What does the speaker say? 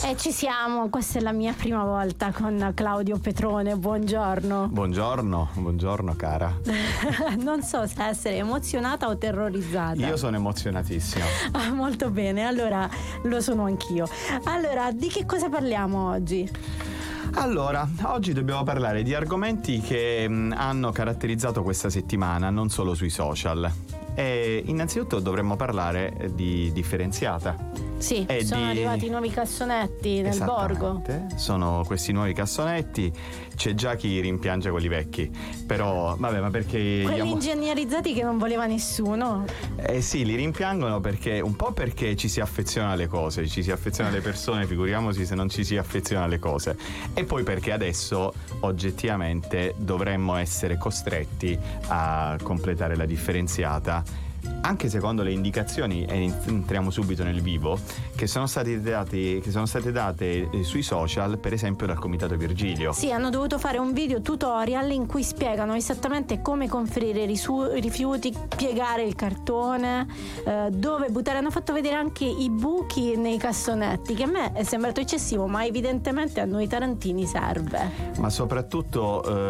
E ci siamo, questa è la mia prima volta con Claudio Petrone, buongiorno. Buongiorno cara. Non so se essere emozionata o terrorizzata. Io sono emozionatissimo. Molto bene, allora lo sono anch'io. Allora, di che cosa parliamo oggi? Allora, oggi dobbiamo parlare di argomenti che hanno caratterizzato questa settimana, non solo sui social. E innanzitutto dovremmo parlare di differenziata. Sì, sono arrivati i nuovi cassonetti nel borgo. Sono questi nuovi cassonetti, c'è già chi rimpiange quelli vecchi, però vabbè, ma perché quelli ingegnerizzati che non voleva nessuno. Sì, li rimpiangono perché un po' perché ci si affeziona alle cose, ci si affeziona alle persone, figuriamoci se non ci si affeziona alle cose, e poi perché adesso oggettivamente dovremmo essere costretti a completare la differenziata, anche secondo le indicazioni, e entriamo subito nel vivo, che sono state date sui social, per esempio dal Comitato Virgilio. Sì, hanno dovuto fare un video tutorial in cui spiegano esattamente come conferire i rifiuti, piegare il cartone, dove buttare. Hanno fatto vedere anche i buchi nei cassonetti, che a me è sembrato eccessivo, ma evidentemente a noi tarantini serve. Ma soprattutto